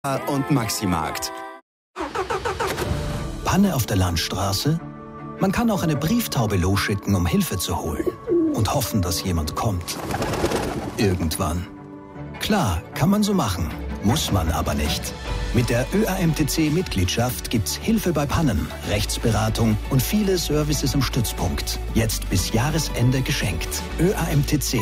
und Maximarkt. Panne auf der Landstraße? Man kann auch eine Brieftaube losschicken, um Hilfe zu holen. Und hoffen, dass jemand kommt. Irgendwann. Klar, kann man so machen. Muss man aber nicht. Mit der ÖAMTC-Mitgliedschaft gibt's Hilfe bei Pannen, Rechtsberatung und viele Services im Stützpunkt. Jetzt bis Jahresende geschenkt. ÖAMTC.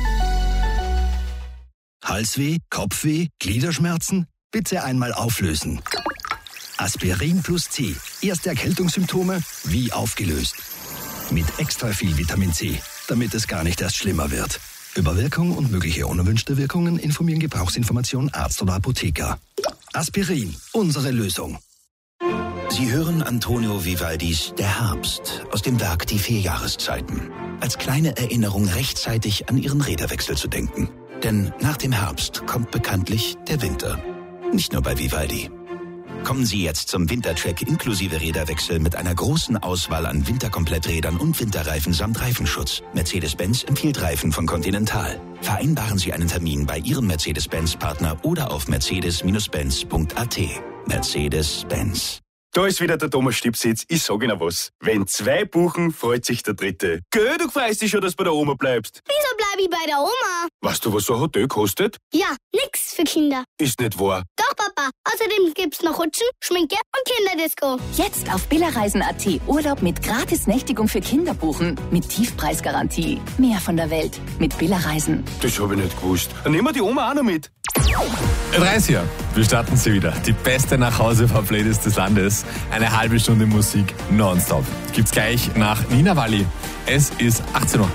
Halsweh, Kopfweh, Gliederschmerzen? Bitte einmal auflösen. Aspirin plus C. Erste Erkältungssymptome wie aufgelöst. Mit extra viel Vitamin C, damit es gar nicht erst schlimmer wird. Über Wirkung und mögliche unerwünschte Wirkungen informieren Gebrauchsinformation Arzt oder Apotheker. Aspirin, unsere Lösung. Sie hören Antonio Vivaldis Der Herbst aus dem Werk Die 4 Jahreszeiten. Als kleine Erinnerung rechtzeitig an Ihren Räderwechsel zu denken. Denn nach dem Herbst kommt bekanntlich der Winter. Nicht nur bei Vivaldi. Kommen Sie jetzt zum Wintercheck inklusive Räderwechsel mit einer großen Auswahl an Winterkompletträdern und Winterreifen samt Reifenschutz. Mercedes-Benz empfiehlt Reifen von Continental. Vereinbaren Sie einen Termin bei Ihrem Mercedes-Benz-Partner oder auf mercedes-benz.at. Mercedes-Benz. Da ist wieder der Thomas Stipsitz. Ich sag Ihnen was. Wenn 2 buchen, freut sich der Dritte. Gell, du freust dich schon, dass du bei der Oma bleibst. Wieso bleib ich bei der Oma? Weißt du, was so ein Hotel kostet? Ja, nix für Kinder. Ist nicht wahr. Doch, Papa. Außerdem gibt's noch Rutschen, Schminke und Kinderdisco. Jetzt auf billerreisen.at Urlaub mit Gratis-Nächtigung für Kinder buchen. Mit Tiefpreisgarantie. Mehr von der Welt mit Billerreisen. Das habe ich nicht gewusst. Dann nehmen wir die Oma auch noch mit. 30 Jahre. Wir starten sie wieder. Die beste Nachhause-Playlist des Landes. Eine halbe Stunde Musik nonstop. Gibt's gleich nach Nina Walli. Es ist 18 Uhr.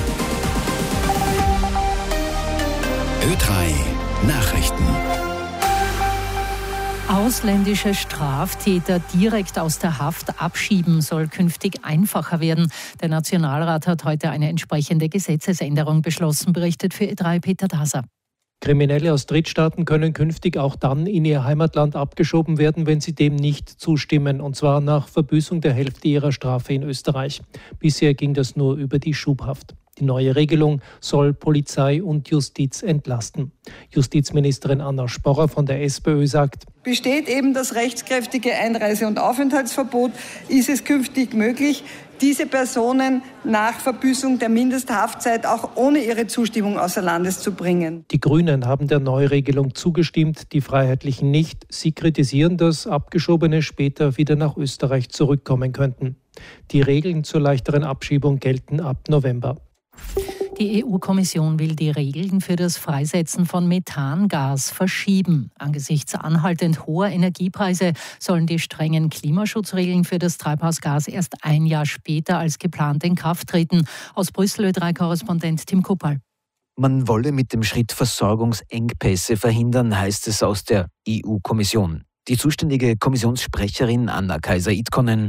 Ö3 Nachrichten. Ausländische Straftäter direkt aus der Haft abschieben soll künftig einfacher werden. Der Nationalrat hat heute eine entsprechende Gesetzesänderung beschlossen, berichtet für Ö3 Peter Daser. Kriminelle aus Drittstaaten können künftig auch dann in ihr Heimatland abgeschoben werden, wenn sie dem nicht zustimmen, und zwar nach Verbüßung der Hälfte ihrer Strafe in Österreich. Bisher ging das nur über die Schubhaft. Die neue Regelung soll Polizei und Justiz entlasten. Justizministerin Anna Sporrer von der SPÖ sagt: Besteht eben das rechtskräftige Einreise- und Aufenthaltsverbot, ist es künftig möglich, diese Personen nach Verbüßung der Mindesthaftzeit auch ohne ihre Zustimmung außer Landes zu bringen. Die Grünen haben der Neuregelung zugestimmt, die Freiheitlichen nicht. Sie kritisieren, dass Abgeschobene später wieder nach Österreich zurückkommen könnten. Die Regeln zur leichteren Abschiebung gelten ab November. Die EU-Kommission will die Regeln für das Freisetzen von Methangas verschieben. Angesichts anhaltend hoher Energiepreise sollen die strengen Klimaschutzregeln für das Treibhausgas erst ein Jahr später als geplant in Kraft treten. Aus Brüssel Ö3-Korrespondent Tim Kuppal. Man wolle mit dem Schritt Versorgungsengpässe verhindern, heißt es aus der EU-Kommission. Die zuständige Kommissionssprecherin Anna Kaiser-Itkonen: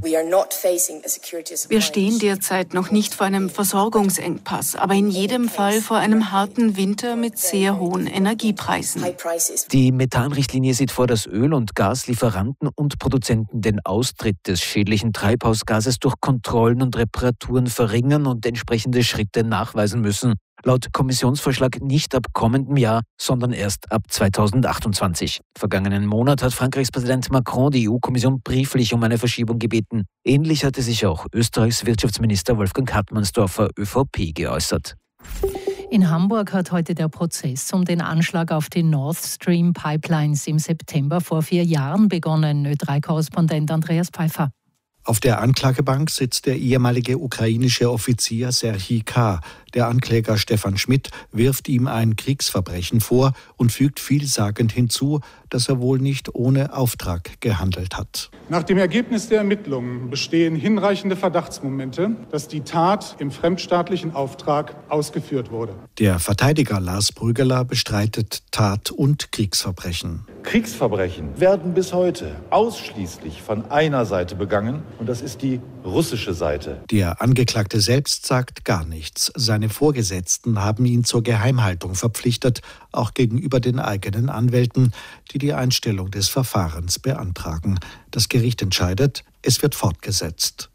Wir stehen derzeit noch nicht vor einem Versorgungsengpass, aber in jedem Fall vor einem harten Winter mit sehr hohen Energiepreisen. Die Methanrichtlinie sieht vor, dass Öl- und Gaslieferanten und Produzenten den Austritt des schädlichen Treibhausgases durch Kontrollen und Reparaturen verringern und entsprechende Schritte nachweisen müssen. Laut Kommissionsvorschlag nicht ab kommendem Jahr, sondern erst ab 2028. Vergangenen Monat hat Frankreichs Präsident Macron die EU-Kommission brieflich um eine Verschiebung gebeten. Ähnlich hatte sich auch Österreichs Wirtschaftsminister Wolfgang Hartmannsdorfer, ÖVP, geäußert. In Hamburg hat heute der Prozess um den Anschlag auf die Nord Stream Pipelines im September vor 4 Jahren begonnen. Ö3-Korrespondent Andreas Pfeiffer. Auf der Anklagebank sitzt der ehemalige ukrainische Offizier Serhij K. Der Ankläger Stefan Schmidt wirft ihm ein Kriegsverbrechen vor und fügt vielsagend hinzu, dass er wohl nicht ohne Auftrag gehandelt hat. Nach dem Ergebnis der Ermittlungen bestehen hinreichende Verdachtsmomente, dass die Tat im fremdstaatlichen Auftrag ausgeführt wurde. Der Verteidiger Lars Brüggeler bestreitet Tat- und Kriegsverbrechen. Kriegsverbrechen werden bis heute ausschließlich von einer Seite begangen, und das ist die russische Seite. Der Angeklagte selbst sagt gar nichts. Seine Vorgesetzten haben ihn zur Geheimhaltung verpflichtet, auch gegenüber den eigenen Anwälten, die die Einstellung des Verfahrens beantragen. Das Gericht entscheidet, es wird fortgesetzt.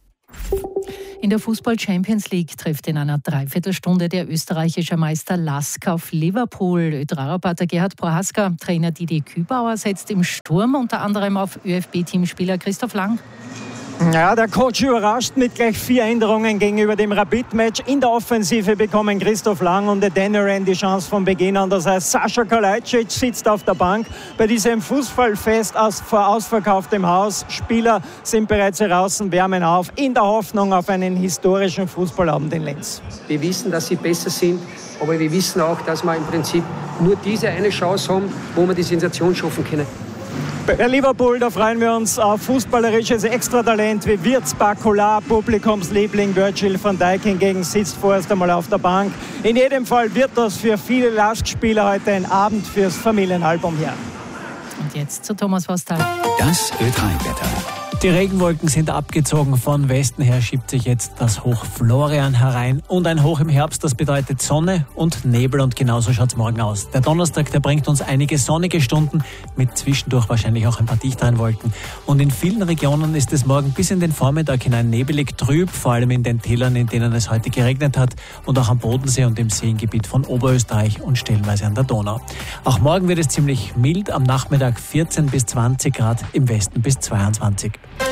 In der Fußball-Champions League trifft in einer Dreiviertelstunde der österreichische Meister LASK auf Liverpool. Ö3-Reporter Gerhard Prohaska, Trainer Didi Kübauer setzt im Sturm unter anderem auf ÖFB-Teamspieler Christoph Lang. Ja, der Coach überrascht mit gleich 4 Änderungen gegenüber dem Rapid-Match. In der Offensive bekommen Christoph Lang und Deniran die Chance von Beginn an. Das heißt, Sascha Kalajdzic sitzt auf der Bank bei diesem Fußballfest vor ausverkauftem Haus. Spieler sind bereits heraus und wärmen auf in der Hoffnung auf einen historischen Fußballabend in Linz. Wir wissen, dass sie besser sind, aber wir wissen auch, dass wir im Prinzip nur diese eine Chance haben, wo wir die Sensation schaffen können. Bei Liverpool, da freuen wir uns auf fußballerisches Extratalent wie Wirtz, Bacola, Publikumsliebling Virgil van Dijk hingegen sitzt vorerst einmal auf der Bank. In jedem Fall wird das für viele LASK-Spieler heute ein Abend fürs Familienalbum her. Und jetzt zu Thomas Vostal. Das Ö3-Wetter. Die Regenwolken sind abgezogen. Von Westen her schiebt sich jetzt das Hoch Florian herein. Und ein Hoch im Herbst, das bedeutet Sonne und Nebel. Und genauso schaut es morgen aus. Der Donnerstag, der bringt uns einige sonnige Stunden mit zwischendurch wahrscheinlich auch ein paar dichteren Wolken. Und in vielen Regionen ist es morgen bis in den Vormittag hinein nebelig trüb, vor allem in den Tälern, in denen es heute geregnet hat. Und auch am Bodensee und im Seengebiet von Oberösterreich und stellenweise an der Donau. Auch morgen wird es ziemlich mild. Am Nachmittag 14 bis 20 Grad, im Westen bis 22.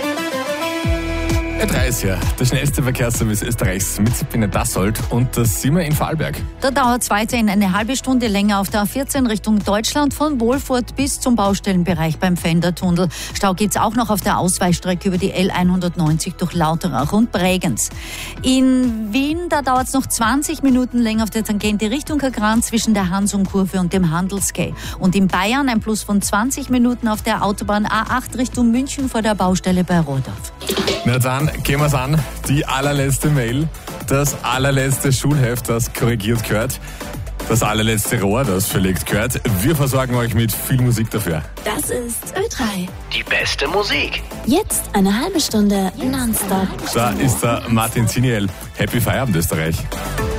Ö3, der schnellste Verkehrsservice Österreichs mit Sabine Dassold, und das sind wir in Vorarlberg. Da dauert es weiterhin eine halbe Stunde länger auf der A14 Richtung Deutschland von Wohlfurt bis zum Baustellenbereich beim Fendertunnel. Stau gibt es auch noch auf der Ausweichstrecke über die L190 durch Lauterach und Bregenz. In Wien, da dauert es noch 20 Minuten länger auf der Tangente Richtung Kagran zwischen der Hansum-Kurve und dem Handelsquai. Und in Bayern ein Plus von 20 Minuten auf der Autobahn A8 Richtung München vor der Baustelle bei Rohrdorf. Na dann gehen wir's an. Die allerletzte Mail, das allerletzte Schulheft, das korrigiert gehört, das allerletzte Rohr, das verlegt gehört. Wir versorgen euch mit viel Musik dafür. Das ist Ö3. Die beste Musik. Jetzt eine halbe Stunde nonstop. Da ist der Martin Ziniel. Happy Feierabend, Österreich.